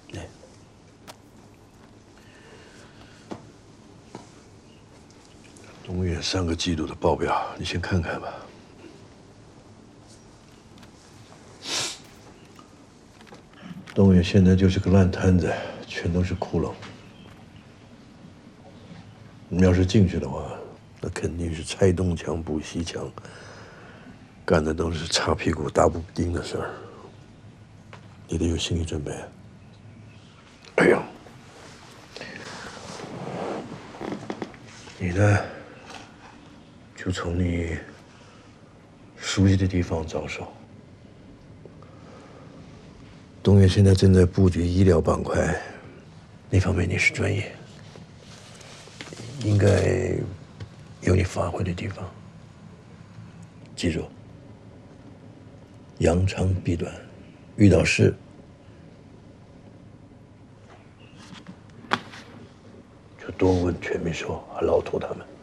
东岳3个季度的报表，你先看看吧。东岳现在就是个烂摊子，全都是窟窿。你要是进去的话，那肯定是拆东墙补西墙，干的都是擦屁股打补丁的事儿。你得有心理准备。哎呀，你呢，就从你熟悉的地方着手。东岳现在正在布局医疗板块，那方面你是专业，应该有你发挥的地方。记住，扬长避短，遇到事就多问全秘书和老头他们。